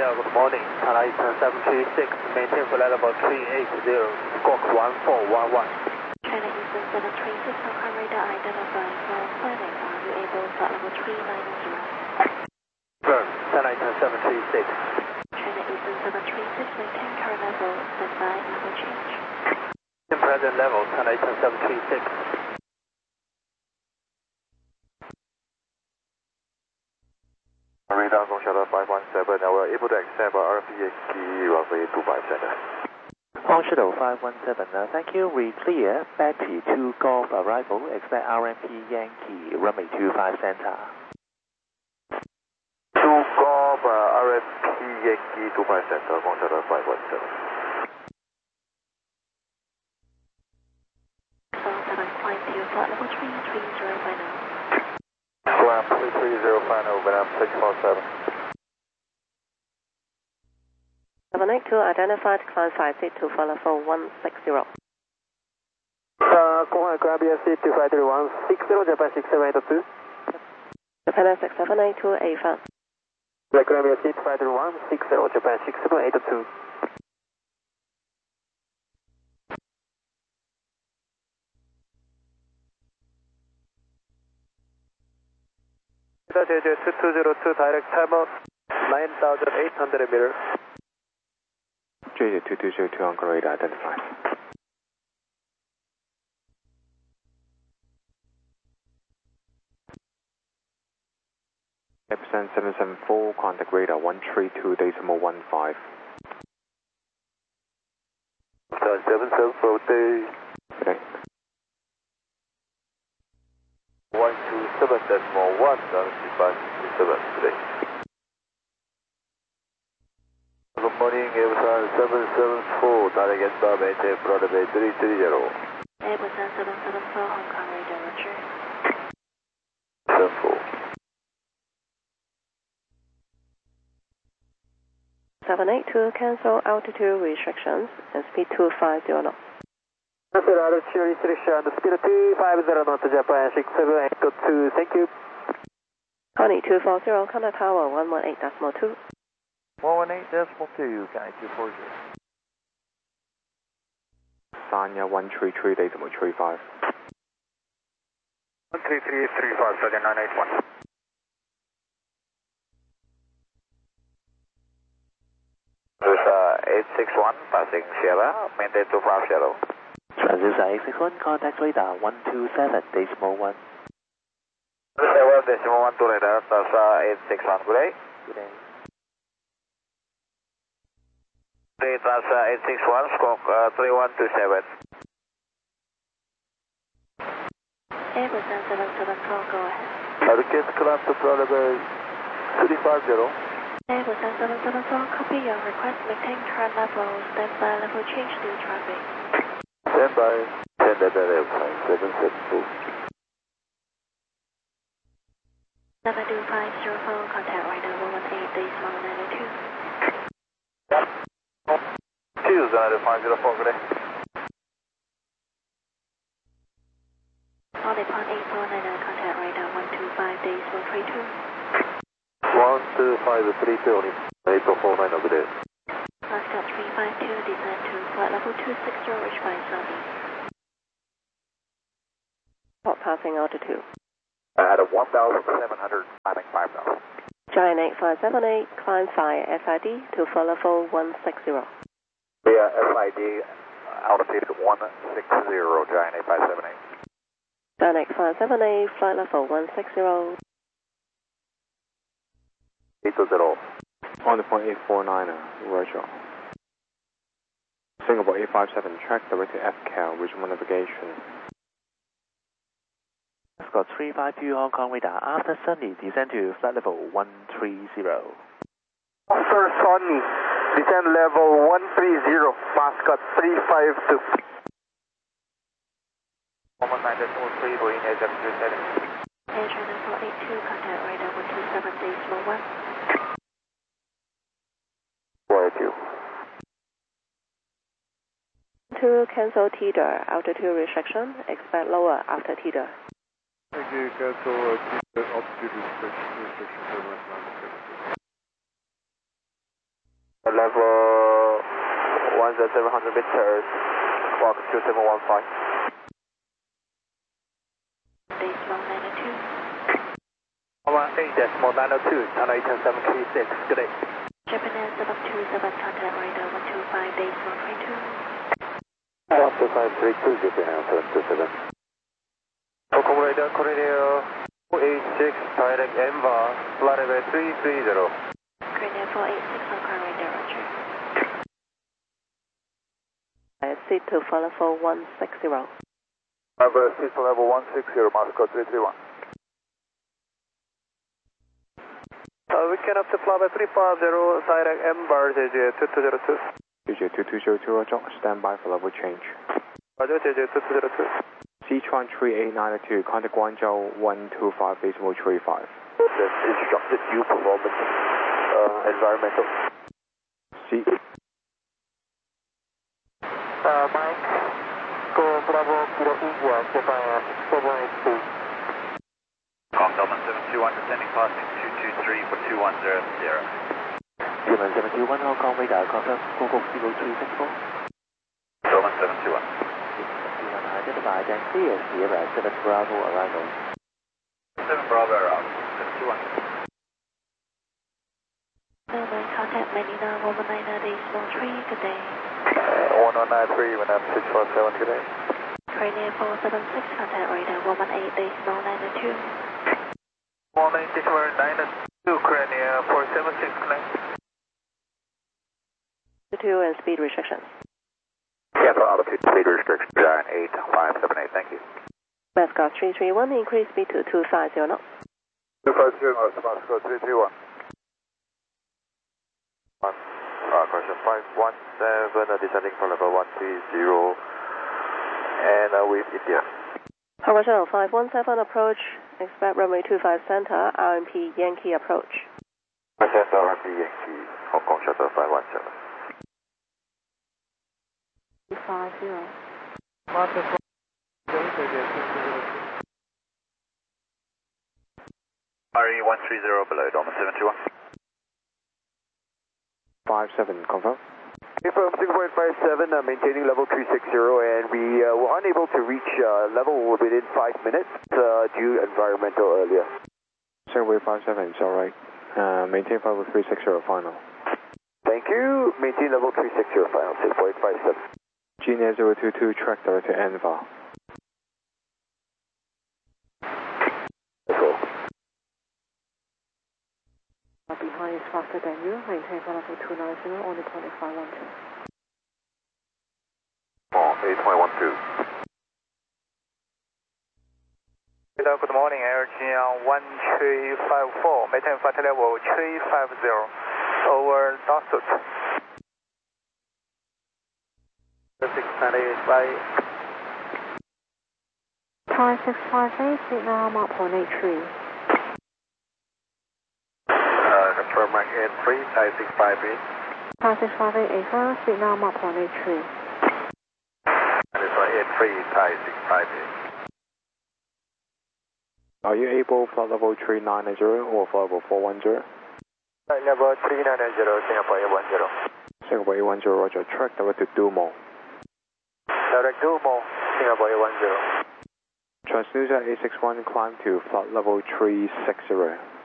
good morning. Thai Eastern 736, maintain flight level 380, squawk 1411. China Eastern 736, Hong radar identified for planning. Are you able to flight level 390? Firm, China Eastern 736. China Eastern 736, maintain current level, standby, level change. In present level, China Eastern 736. Radar Gong Shadow 517, now we're able to accept RFP Yankee runway 25 center. Hong Shadow 517, thank you. We clear Betty 2 Golf arrival, expect RMP Yankee runway 25 center. 2 Golf RFP Yankee 25 center, Hong Shadow 517. Climb to flight level 330 final. Climb 330 final, Vietnam 647. 782 identified, climb 50 to follow 4160. Grab BSC 253-160, Japan 6782. Japan 6782, A5. Grab BSC 253-160, Japan 6782. JJ2202 direct timer 9,800 meters. JJ2202 on radar identified. Epson 774, contact radar 132.15. 774 day. Okay. 127.1, Japan 67 today. Good morning, Epson 774, direct inbound, maintain flight level 330. Epson 774, Hong Kong radar, roger. 74. 782, cancel altitude restrictions and speed 250 knots. Cancel altitude restriction, speed 250 knots, Japan 6782, thank you. Connie 240, contact tower 118.2. 118.2, Connie 240. Sanya 133.35. 13335, Sergeant 981. There's 861, passing Sierra, maintain 25 Shadow. Transducer 861, contact radar 127.1. 7.1 to radar, that's 861, good day. Good day. That's 861, squawk 3127. Epson 774, go ahead. Request climb to flight level 350. Epson 774, copy your request, maintain current level, standby, level change to traffic. Standby, standby, 772. 72504, contact radar 118.92. 20504, good day. On 8.8499, contact radar 125.132. 12532, 8449, good day. Oscar 352, descend to flight level 260, reach by southeast. Hot passing altitude. At 1,700, climbing 5,000. Giant 8578, climb 5 FID to follow 4160. Yeah, FID, altitude 160, Giant 8578. Giant 8578, flight level 160. 820. On the point 849, roger. Singapore 857, track direct to FCAL, regional navigation. Scott 352 Hong Kong radar, after Sunny, descend to flight level 130. After Sunny, descend level 130, Mascot 352. 119.3, Boeing 737. Air China 482, contact radar 127.1. 482. To cancel TDR, altitude restriction, expect lower after TDR. Thank you, cancel altitude restriction for level 1,700 meters, squawk 2715. Decimal 902. 18.902, Channel 10736, good day. Japan Air 727, contact radar 125, decimal 32. 12532, Japan Air 727. Hong radar, Korea 486, direct EMVA, flight level 330. Korean Air 486, Hong Kong radar, roger. Seat to follow for 160. Number seat to level 160, Moscow 331. We can up to flyby 350, direct EMVA, JJ2202. JJ2202, Roger. Stand by for level change. Roger, JJ2202. Sichuan 3892, contact Guangzhou 125, decimal 35. That's instructed due performance, environmental. C. Mike, go Bravo, Kilo India, Japan Air 782. Kong Delman 721, descending passing 223 for 2100. Delman 721, Hong Kong radar, confirm, Google Kilo 364. Delman 721. Identified and clear, Sierra 7 Bravo arrival. 7 Bravo arrival, 721. Delman, contact Manila 119, decimal 3, good day. 1093, Vietnam 647, good day. Korean Air 476, contact radar 118, decimal 902. 119, decimal 902, Korean Air 476, connect. 2 and speed restrictions. Cancel altitude, speed restriction, Giant 8578, thank you. Mascot 331, increase speed to 250 knots. 250 knots, Moscow 331. Correction 517, descending from level 130, and with India. Horizontal 517 approach, expect runway 25 center, RMP Yankee approach. Center RMP Yankee, Hong Kong Shuttle 517. 50. RE 130 below, Dolman 721. 57, confirm. Confirm 6.57, maintaining level 360, and we were unable to reach level within 5 minutes due environmental earlier. Survey 57 is alright. Maintain level 360 final. Thank you. Maintain level 360 final, 6.57. Genia 022, track direct to ENVA. Let's go. Behind is faster than you, maintain for level 290, only 0.512. 8.12. Good morning, Air China 1354, maintain flight level 350, over Dorset. 698, 5658, speed now Mach 0.83. Confirm Mach 83, Thai 658. 5658, affirm, speed now Mach 0.83. And it's 83, Thai 658. Are you able flight level 390 or flight level 410? level 390, Singapore 810. Singapore 810, Roger. Track direct to Dumo. Direct Dumo, Singapore 810. Transducer 861, climb to flight level 360.